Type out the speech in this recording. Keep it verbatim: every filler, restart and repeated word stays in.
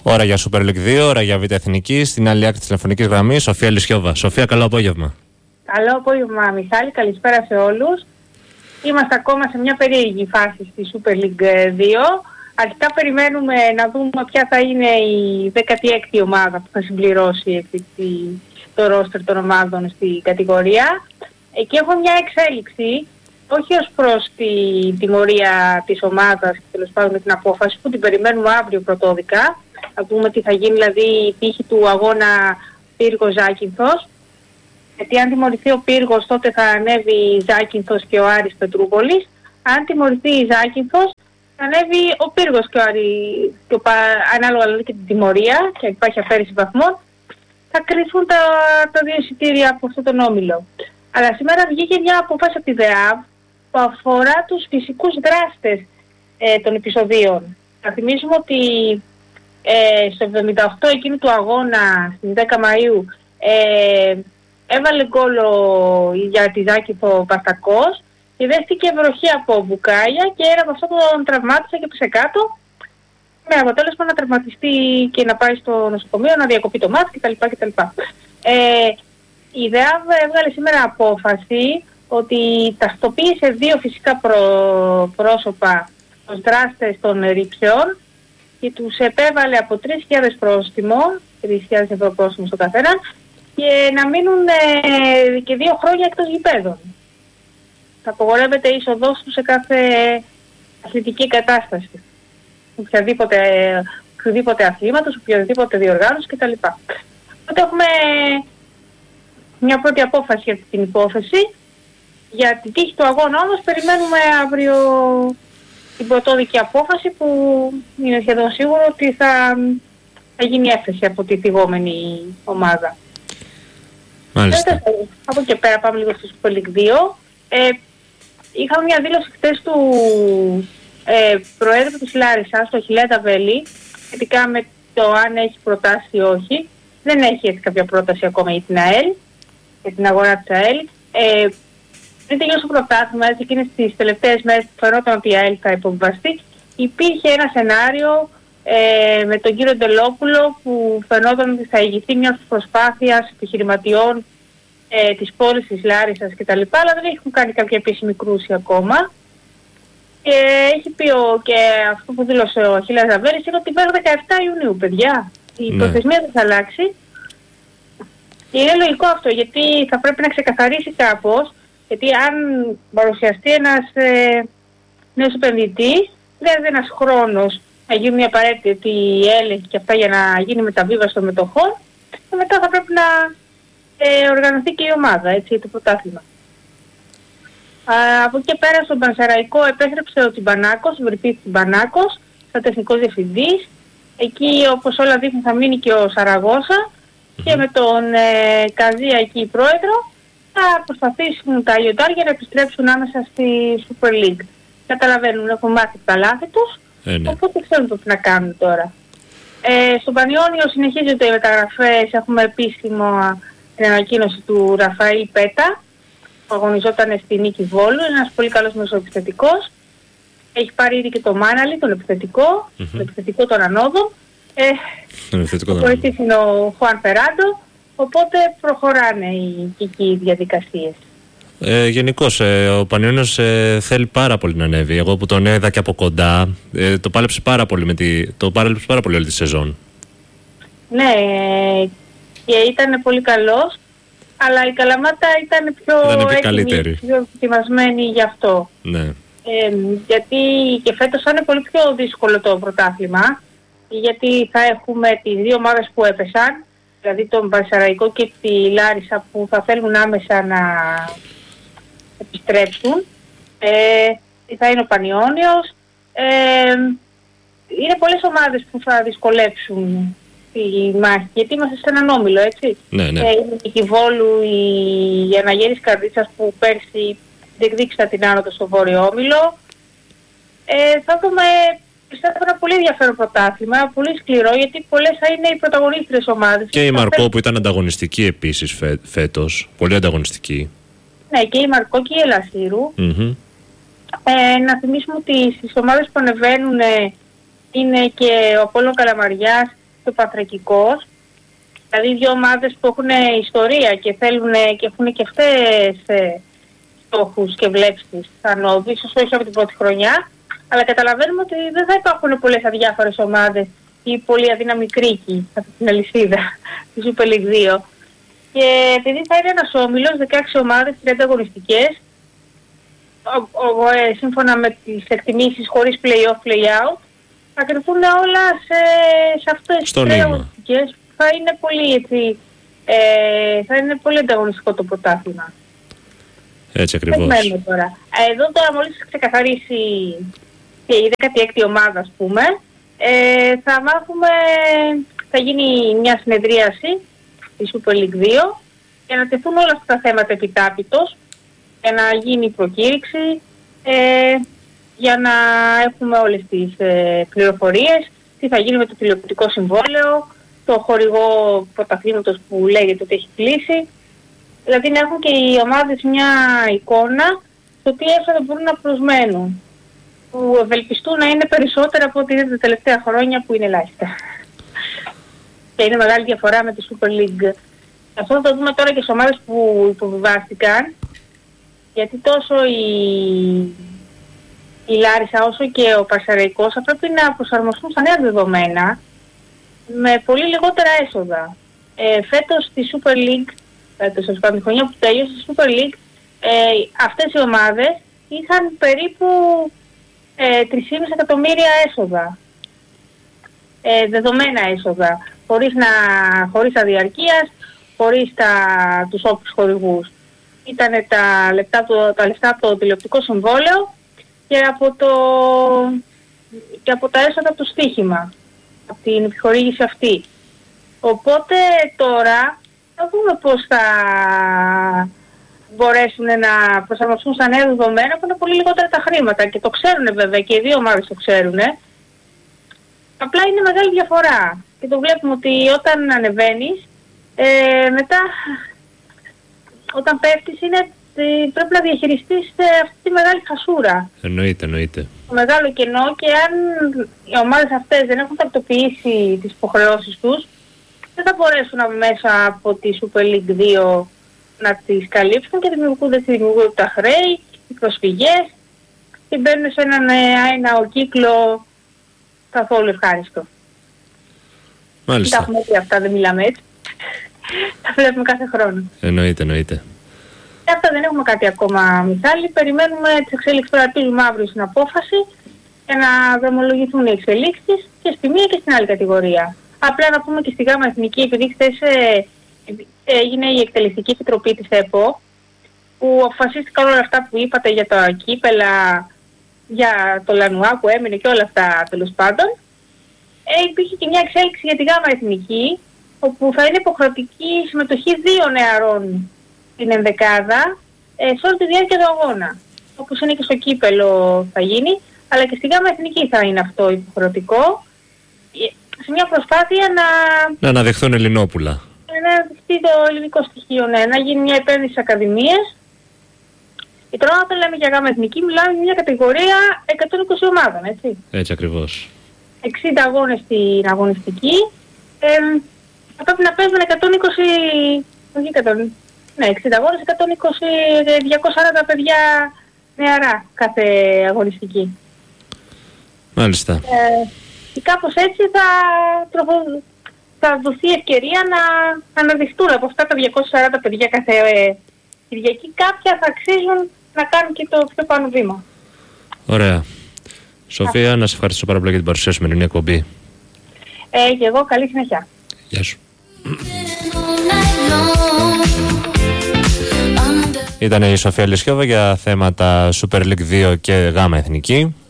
Ώρα για Super League δύο, ώρα για Β' Εθνική. Στην άλλη άκρη της τηλεφωνικής γραμμής, Σοφία Λυσιόβα. Σοφία, καλό απόγευμα. Καλό απόγευμα, Μιχάλη. Καλησπέρα σε όλους. Είμαστε ακόμα σε μια περίεργη φάση στη Super League δύο. Αρχικά περιμένουμε να δούμε ποια θα είναι η δέκατη έκτη ομάδα που θα συμπληρώσει το ρόστερ των ομάδων στην κατηγορία. Εκεί έχω μια εξέλιξη, όχι ως προς τη τιμωρία της ομάδας και τέλος πάντων με την απόφαση που την περιμένουμε αύριο πρωτόδικα. Θα δούμε τι θα γίνει, δηλαδή η τύχη του αγώνα Πύργος-Ζάκυνθος. Γιατί αν τιμωρηθεί ο Πύργος, τότε θα ανέβει η Ζάκυνθος και ο Άρης Πετρούπολης. Αν τιμωρηθεί η Ζάκυνθος, θα ανέβει ο Πύργος και ο Άρης, και ο, ανάλογα δηλαδή και την τιμωρία, και υπάρχει αφαίρεση βαθμών, θα κρυφούν τα, τα δύο εισιτήρια από αυτόν τον όμιλο. Αλλά σήμερα βγήκε μια απόφαση από τη ΔΕΑΒ που αφορά τους φυσικούς δράστες ε, των επεισοδίων. Θα θυμίσουμε ότι ε, στο εβδομήντα οκτώ εκείνου του αγώνα, στις δέκα Μαΐου, ε, έβαλε γκόλο για τη Ζάκυνθο Παστακός και δέχτηκε βροχή από μπουκάλια και ένα από αυτό τον τραυμάτισε και πήσε κάτω, με αποτέλεσμα να τραυματιστεί και να πάει στο νοσοκομείο, να διακοπεί το μάτι κτλ. κτλ. Ε, η ΔΕΑΒ έβγαλε σήμερα απόφαση ότι ταυτοποίησε δύο φυσικά προ, πρόσωπα ως δράστες των ρήψεων και τους επέβαλε από τρεις χιλιάδες πρόστιμο, τρεις χιλιάδες ευρώ πρόστιμο στο καθέναν, και να μείνουν ε, και δύο χρόνια εκτός γηπέδων. Θα απογορεύεται η είσοδός τους σε κάθε αθλητική κατάσταση. Οποιαδήποτε, οποιοδήποτε αθλήματος, οποιοδήποτε διοργάνωση κτλ. Οπότε έχουμε μια πρώτη απόφαση για την υπόθεση. Για την τύχη του αγώνα όμως περιμένουμε αύριο την πρωτόδικη απόφαση που είναι σχεδόν σίγουρο ότι θα, θα γίνει έφεση από τη θυγόμενη ομάδα. Μάλιστα. Από και πέρα πάμε λίγο στο Super League δύο. Ε, είχαμε μια δήλωση χτες του ε, Προέδρου της Λάρισσας, το Χιλέτα Βέλη, σχετικά με το αν έχει προτάσει ή όχι. Δεν έχει έτσι κάποια πρόταση ακόμα για την ΑΕΛ, για την αγορά της ΑΕΛ. Ε, πριν τελειώσει το πρωτάθλημα, έτσι εκείνες τις τελευταίες μέρες που φαινόταν ότι η ΑΕΛ θα υποβιβαστεί, υπήρχε ένα σενάριο ε, με τον κύριο Ντελόπουλο που φαινόταν ότι θα ηγηθεί μιας προσπάθειας επιχειρηματιών ε, της πόλης της Λάρισσας κτλ. Αλλά δεν έχουν κάνει κάποια επίσημη κρούση ακόμα. Και έχει πει ο, και αυτό που δήλωσε ο Αχιλλέας Ζαβέρης είναι ότι μέχρι δεκαεπτά Ιουνίου, παιδιά. Η ναι. προθεσμία δεν θα αλλάξει. Και είναι λογικό αυτό, γιατί θα πρέπει να ξεκαθαρίσει κάπως, γιατί αν παρουσιαστεί ένας ε, νέος επενδυτής, χρειάζεται ένας χρόνος να γίνει μια απαραίτητη έλεγχη και αυτά για να γίνει μεταβίβαση των μετοχών και μετά θα πρέπει να ε, οργανωθεί και η ομάδα, έτσι, το πρωτάθλημα. Από εκεί πέρα στον Πανσεραϊκό επέστρεψε ο Τσιμπανάκος, ο Βρυπής Τσιμπανάκος, σαν τεχνικός διευθυντής. Εκεί όπως όλα δείχνουν θα μείνει και ο Σαραγώσα mm-hmm. και με τον ε, Καζία εκεί πρόεδρο θα προσπαθήσουν τα λιοντάρια να επιστρέψουν άμεσα στη Super League. Καταλαβαίνουν, έχουν μάθει τα λάθη τους, ε, ναι. οπότε ξέρουν το τι να κάνουν τώρα. Ε, στον Πανιόνιο συνεχίζονται οι μεταγραφές, έχουμε επίσημο την ανακοίνωση του Ραφαήλ Πέτα, που αγωνιζόταν στη Νίκη Βόλου, είναι ένας πολύ καλός μεσοεπιθετικός. Έχει πάρει ήδη και το Μάναλι, τον επιθετικό, mm-hmm. τον επιθετικό των ανόδων. Ε, ο βοηθής είναι ο Χουάν Φεράντο, οπότε προχωράνε οι, οι, οι διαδικασίες. Ε, Γενικώς, ε, ο Πανιόνιος ε, θέλει πάρα πολύ να ανέβει. Εγώ που τον είδα και από κοντά, ε, το πάλεψε πάρα πολύ, με τη, το πάλεψε πάρα πολύ όλη τη σεζόν. Ναι, και ήταν πολύ καλός, αλλά η Καλαμάτα ήταν πιο έτοιμη, πιο ετοιμασμένη γι' αυτό. Ναι. Ε, γιατί και φέτος θα είναι πολύ πιο δύσκολο το πρωτάθλημα, γιατί θα έχουμε τις δύο ομάδες που έπεσαν, δηλαδή τον Πανσεραϊκό και τη Λάρισα που θα θέλουν άμεσα να επιστρέψουν. Ε, θα είναι ο Πανιόνιος. Ε, είναι πολλές ομάδες που θα δυσκολέψουν τη μάχη, γιατί είμαστε σε έναν όμιλο, έτσι. Ναι, ναι. Ε, η Κιβόλου, η Αναγέρης Καρδίτσας που πέρσι διεκδίκησαν την άνοδο στο Βόρειο Όμιλο. Ε, θα δούμε, πιστεύω, ένα πολύ ενδιαφέρον πρωτάθλημα, πολύ σκληρό, γιατί πολλές θα είναι οι πρωταγωνίστρες ομάδες. Και η Μαρκό φέ... που ήταν ανταγωνιστική επίσης φέ... φέτος, πολύ ανταγωνιστική. Ναι, και η Μαρκό και η Ελασσύρου. Mm-hmm. Ε, να θυμίσουμε ότι στις ομάδες που ανεβαίνουν ε, είναι και ο Απόλλων Καλαμαριάς και ο Πανθρακικός. Δηλαδή δύο ομάδες που έχουν ιστορία και θέλουν και έχουν και αυτές ε, στόχους και βλέψεις σαν όβοι, ίσως όχι από την πρώτη χρονιά, αλλά καταλαβαίνουμε ότι δεν θα υπάρχουν πολλές αδιάφορες ομάδες ή πολύ αδύναμοι κρίκοι από την αλυσίδα της Super League δύο. Και επειδή θα είναι ένας όμιλος, δεκαέξι ομάδες, τριάντα αγωνιστικές, ο, ο, ε, σύμφωνα με τις εκτιμήσεις χωρίς play-off, play-out, θα κρυφούν όλα σε, σε αυτές τις τρεις αγωνιστικές. Θα είναι πολύ έτσι, ε, θα είναι πολύ ανταγωνιστικό το πρωτάθλημα. Έτσι ακριβώς. Τώρα. Εδώ τώρα μόλις ξεκαθαρίσει και η δέκατη έκτη ομάδα, ας πούμε, ε, θα μάθουμε, θα γίνει μια συνεδρίαση της Super League δύο για να τεθούν όλα αυτά τα θέματα επιτάπητος, για να γίνει η προκήρυξη, ε, για να έχουμε όλες τις ε, πληροφορίες, τι θα γίνει με το τηλεοπτικό συμβόλαιο, το χορηγό πρωταθλήματος που λέγεται ότι έχει κλείσει. Δηλαδή να έχουν και οι ομάδες μια εικόνα στο τι εύκολα μπορούν να προσμένουν, που ευελπιστούν να είναι περισσότερα από ό,τι είναι τα τελευταία χρόνια που είναι ελάχιστα. Και είναι μεγάλη διαφορά με τη Super League. Αυτό θα το δούμε τώρα και στις ομάδες που υποβιβάστηκαν, γιατί τόσο η, η Λάρισα όσο και ο Πασαραϊκός θα πρέπει να προσαρμοστούν στα νέα δεδομένα με πολύ λιγότερα έσοδα. Ε, φέτος στη Super League, φέτος ως πάνε χρονιά που τέλειωσε στη Super League, ε, αυτές οι ομάδες είχαν περίπου ε, τρία κόμμα πέντε εκατομμύρια έσοδα. Ε, δεδομένα έσοδα, χωρίς, να, χωρίς αδιαρκείας, χωρίς τα, τους όποιους χορηγούς. Ήταν τα λεφτά, το, τα λεφτά από το τηλεοπτικό συμβόλαιο και από, το, και από τα έσοδα από το στοίχημα, από την επιχορήγηση αυτή. Οπότε τώρα θα δούμε πώς θα μπορέσουν να προσαρμοστούν στα νέα δεδομένα που είναι πολύ λιγότερα τα χρήματα και το ξέρουν βέβαια και οι δύο ομάδες το ξέρουν. Απλά είναι μεγάλη διαφορά και το βλέπουμε ότι όταν ανεβαίνεις, ε, μετά όταν πέφτεις είναι, ε, πρέπει να διαχειριστείς ε, αυτή τη μεγάλη χασούρα. Εννοείται, εννοείται. Το μεγάλο κενό, και αν οι ομάδες αυτές δεν έχουν τακτοποιήσει τις υποχρεώσεις τους, δεν θα μπορέσουν μέσα από τη Super League δύο να τις καλύψουν και δημιουργούνται, δημιουργούνται τα χρέη, οι προσφυγές και μπαίνουν σε έναν άειναο κύκλο καθόλου ευχάριστο. Μάλιστα. Τα έχουμε πει αυτά, δεν μιλάμε έτσι. Τα βλέπουμε κάθε χρόνο. Εννοείται, εννοείται. Και αυτά, δεν έχουμε κάτι ακόμα, Μιχάλη. Περιμένουμε τις εξέλιξεις, τώρα ελπίζουμε αύριο στην απόφαση για να δρομολογηθούν οι εξελίξεις και στη μία και στην άλλη κατηγορία. Απλά να πούμε και στη ΓΑΜΑ Εθνική, επειδή χθες ε, έγινε η εκτελεστική επιτροπή της ΕΠΟ, που αποφασίστηκαν όλα αυτά που είπατε για τα κύπελα, για το Λανουά που έμεινε και όλα αυτά τέλος πάντων. Ε, υπήρχε και μια εξέλιξη για τη ΓΑΜΑ Εθνική, όπου θα είναι υποχρεωτική συμμετοχή δύο νεαρών στην ενδεκάδα ε, σε όλη τη διάρκεια του αγώνα. Όπως είναι και στο κύπελο θα γίνει, αλλά και στη ΓΑΜΑ Εθνική θα είναι αυτό υποχρεωτικό, σε μια προσπάθεια να... Να αναδεχθούν Ελληνόπουλα. Να αναδεχθεί το ελληνικό στοιχείο, ναι, να γίνει μια επένδυση στις ακαδημίες. Και τώρα όταν λέμε για ΓΑΜΑ Εθνική, μιλάμε για μια κατηγορία εκατόν είκοσι ομάδων, έτσι. Έτσι ακριβώς. εξήντα αγώνες στην αγωνιστική. Ε, θα πρέπει να παίζουν εκατόν είκοσι... Όχι εκατό, ναι, εξήντα αγώνες, εκατόν είκοσι, διακόσια σαράντα παιδιά νεαρά κάθε αγωνιστική. Μάλιστα. Ε, και κάπως έτσι θα, τροφο, θα δοθεί ευκαιρία να αναδειχτούν από αυτά τα διακόσια σαράντα παιδιά κάθε ε, Κυριακή. Κάποια θα αξίζουν να κάνουν και το πιο πάνω βήμα. Ωραία. Σοφία, Α. να σε ευχαριστήσω πάρα πολύ για την παρουσία σου με την εκπομπή. Ε, και εγώ, καλή συνέχεια. Γεια σου. Ήταν η Σοφία Λυσιόβα για θέματα Super League δύο και ΓΑΜΑ Εθνική.